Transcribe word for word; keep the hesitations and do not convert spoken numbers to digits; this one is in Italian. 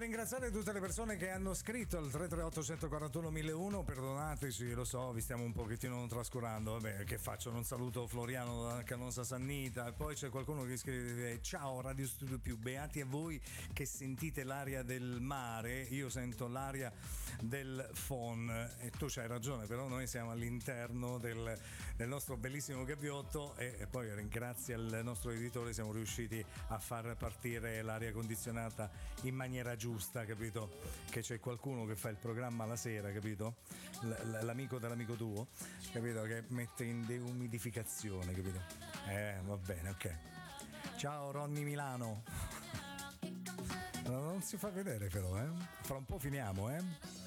ringraziare tutte le persone che hanno scritto al tre tre otto uno quattro uno uno zero uno. Perdonateci, lo so, vi stiamo un pochettino trascurando. Vabbè, che faccio? Non saluto Floriano da Canosa Sannita. Poi c'è qualcuno che scrive: ciao Radio Studio Più, beati a voi che sentite l'aria del mare, io sento l'aria del phon. E tu c'hai ragione, però noi siamo all'interno del, del nostro bellissimo gabbiotto e, e poi grazie al nostro editore siamo riusciti a far partire l'aria condizionata in maniera giusta, capito? Che c'è qualcuno che fa il programma la sera, capito? L- l'amico dell'amico tuo, capito? Che mette in deumidificazione, capito? Eh, va bene, ok. Ciao Ronny Milano. Non si fa vedere però, eh? Fra un po' finiamo, eh?